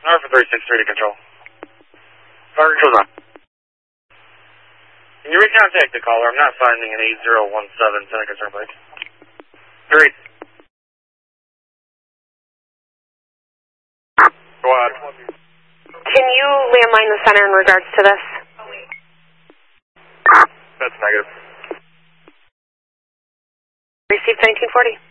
Alpha 363 to control. Fire control's on. Can you recontact the caller? I'm not finding an 8017 center concern plate. 3. Go ahead. Can you landline the center in regards to this? That's negative. Received 1940.